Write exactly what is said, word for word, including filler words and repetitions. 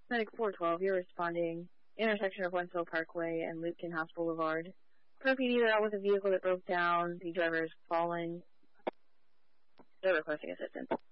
Medic four twelve, you're responding. Intersection of Wentzville Parkway and Lutkin House Boulevard. Pro P D, they're out with a vehicle that broke down. The driver is fallen. They're requesting assistance.